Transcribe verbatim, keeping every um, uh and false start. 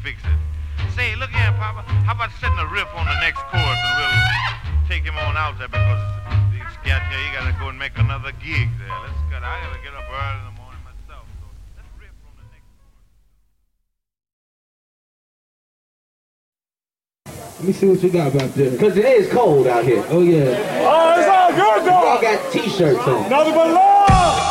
fix it. Say, look here, Papa. How about setting a riff on the next chorus and we'll take him on out there because he's got here. He got to go and make another gig there. Let's get. I got to get up early in the morning myself. So let's riff on the next chorus. Let me see what you got back there. Because it is cold out here. Oh, yeah. Oh, it's all good, though. Y'all got t-shirts on. Nothing but love.